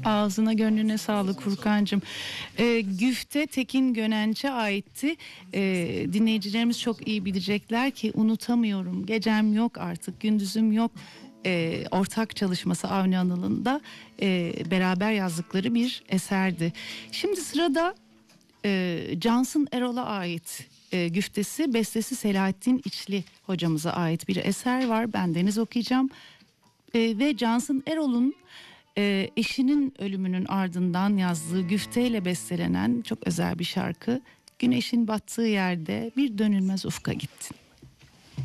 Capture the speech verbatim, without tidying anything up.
Ağzına gönlüne sağlık Furkancığım. Ee, Güfte Tekin Gönenç'e aitti. Ee, dinleyicilerimiz çok iyi bilecekler ki unutamıyorum. Gecem yok artık, gündüzüm yok. Ee, ortak çalışması Avni Anıl'ın da e, beraber yazdıkları bir eserdi. Şimdi sırada e, Cansın Erol'a ait e, güftesi, bestesi Selahattin İçli hocamıza ait bir eser var. Ben Deniz okuyacağım. E, ve Cansın Erol'un e, eşinin ölümünün ardından yazdığı güfteyle bestelenen çok özel bir şarkı. Güneşin battığı yerde bir dönülmez ufka gittin.